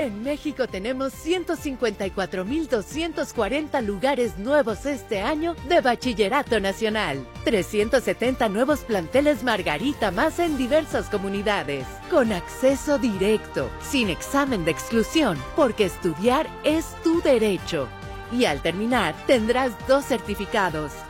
En México tenemos 154.240 lugares nuevos este año de Bachillerato Nacional. 370 nuevos planteles Margarita más en diversas comunidades. Con acceso directo, sin examen de exclusión, porque estudiar es tu derecho. Y al terminar, tendrás 2 certificados.